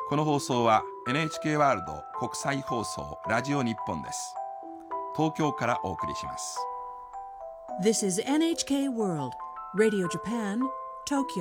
この放送は NHK ワールド国際放送ラジオ日本です。東京からお送りします。 This is NHK World Radio Japan, Tokyo